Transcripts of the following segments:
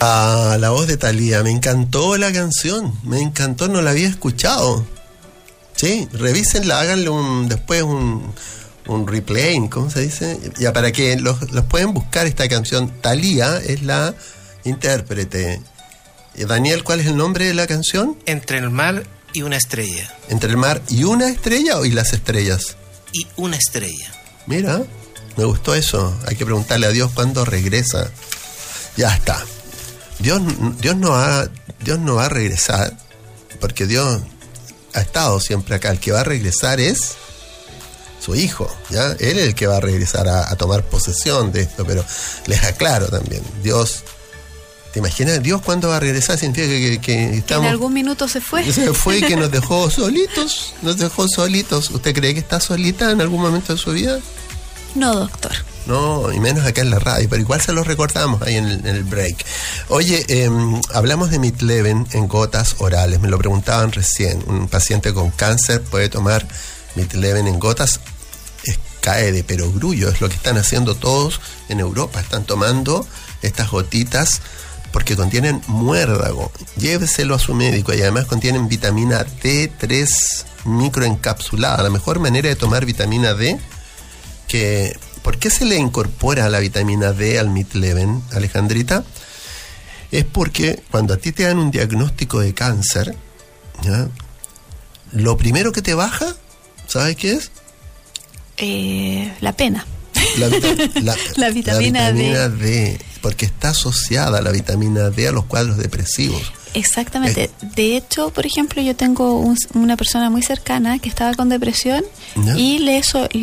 Ah, la voz de Thalía, me encantó la canción, me encantó, no la había escuchado. Sí, revísenla, háganle después un replay, ¿cómo se dice? Ya, para que los pueden buscar esta canción. Thalía es la intérprete. Daniel, ¿cuál es el nombre de la canción? Entre el mar y una estrella. ¿Entre el mar y una estrella o y las estrellas? Y una estrella. Mira, me gustó eso. Hay que preguntarle a Dios cuándo regresa. Ya está. Dios no va a regresar, porque Dios ha estado siempre acá. El que va a regresar es su hijo, ¿ya? Él es el que va a regresar a tomar posesión de esto, pero les aclaro también, Dios, ¿te imaginas? Dios cuándo va a regresar, significa que estamos... En algún minuto se fue. Se fue y que nos dejó solitos, ¿Usted cree que está solita en algún momento de su vida? No, doctor. No, y menos acá en la radio, pero igual se los recordamos ahí en el break. Oye, hablamos de Midlevin en gotas orales, me lo preguntaban recién. Un paciente con cáncer puede tomar Midlevin en gotas, cae de perogrullo, es lo que están haciendo todos en Europa, están tomando estas gotitas porque contienen muérdago. Lléveselo a su médico, y además contienen vitamina D3 microencapsulada, la mejor manera de tomar vitamina D. ¿Por qué se le incorpora la vitamina D al Midlevin, Alejandrita? Es porque cuando a ti te dan un diagnóstico de cáncer, ¿ya? Lo primero que te baja, ¿sabes qué es? La pena. La vitamina D, porque está asociada la vitamina D a los cuadros depresivos. Exactamente. De hecho, por ejemplo, yo tengo una persona muy cercana que estaba con depresión, ¿ya? Y le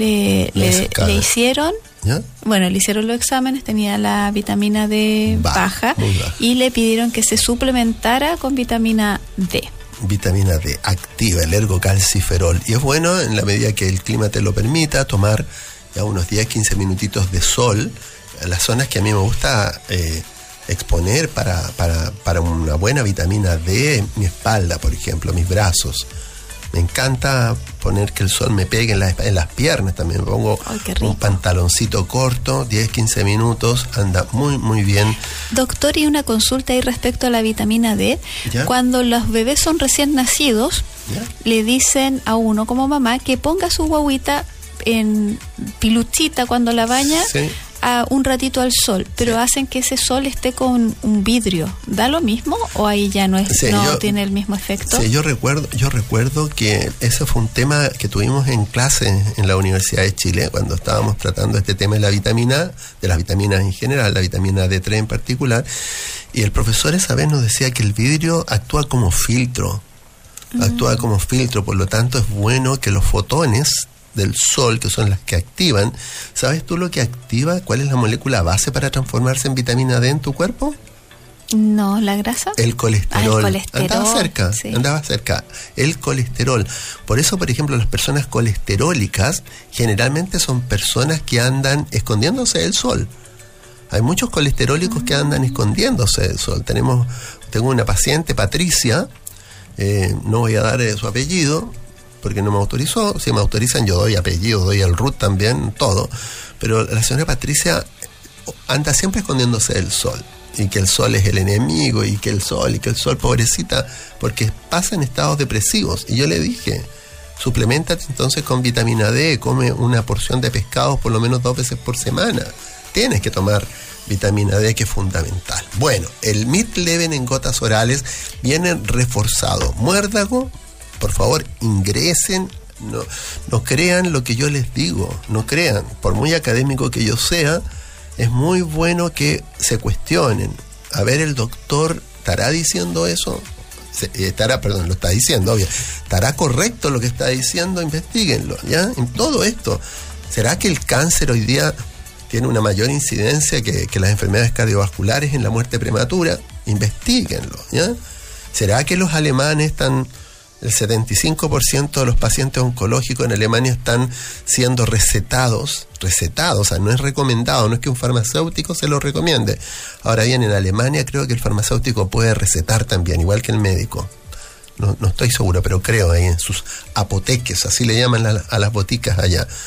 hicieron, ¿ya? Bueno, le hicieron los exámenes, tenía la vitamina D baja, y le pidieron que se suplementara con vitamina D. Vitamina D activa, el ergocalciferol. Y es bueno, en la medida que el clima te lo permita, tomar ya unos 10-15 minutitos de sol en las zonas que a mí me gusta exponer para una buena vitamina D, mi espalda, por ejemplo, mis brazos. Me encanta poner que el sol me pegue en las piernas también. Me pongo un pantaloncito corto, 10-15 minutos, anda muy, muy bien. Doctor, y una consulta ahí respecto a la vitamina D. ¿Ya? Cuando los bebés son recién nacidos, ¿ya? Le dicen a uno como mamá que ponga su guaguita en piluchita cuando la baña, sí, a un ratito al sol, pero sí, hacen que ese sol esté con un vidrio. ¿Da lo mismo o ahí ya no es, sí, tiene el mismo efecto? Sí, yo recuerdo que ese fue un tema que tuvimos en clase en la Universidad de Chile cuando estábamos tratando este tema de la vitamina, de las vitaminas en general, la vitamina D3 en particular, y el profesor esa vez nos decía que el vidrio actúa como filtro, por lo tanto es bueno que los fotones del sol, que son las que activan. ¿Sabes tú lo que activa? ¿Cuál es la molécula base para transformarse en vitamina D en tu cuerpo? No, ¿la grasa? El colesterol. El colesterol. Andaba cerca. El colesterol. Por eso, por ejemplo, las personas colesterólicas generalmente son personas que andan escondiéndose del sol. Hay muchos colesterólicos que andan escondiéndose del sol. Tengo una paciente, Patricia, no voy a dar su apellido, porque no me autorizó. Si me autorizan yo doy apellido, doy el root también, todo. Pero la señora Patricia anda siempre escondiéndose del sol. Y que el sol es el enemigo, y que el sol, pobrecita, porque pasa en estados depresivos. Y yo le dije, supleméntate entonces con vitamina D, come una porción de pescados por lo menos 2 veces por semana. Tienes que tomar vitamina D, que es fundamental. Bueno, el Midlevin en gotas orales viene reforzado. Muérdago, por favor, ingresen, no crean lo que yo les digo, no crean, por muy académico que yo sea, es muy bueno que se cuestionen. A ver, el doctor, ¿estará diciendo eso? Lo está diciendo, obvio. ¿Estará correcto lo que está diciendo? Investíguenlo, ¿ya? En todo esto, ¿será que el cáncer hoy día tiene una mayor incidencia que las enfermedades cardiovasculares en la muerte prematura? Investíguenlo, ¿ya? ¿Será que los alemanes el 75% de los pacientes oncológicos en Alemania están siendo recetados, o sea, no es recomendado, no es que un farmacéutico se lo recomiende. Ahora bien, en Alemania creo que el farmacéutico puede recetar también, igual que el médico. No estoy seguro, pero creo ahí en sus apoteques, así le llaman a las boticas allá.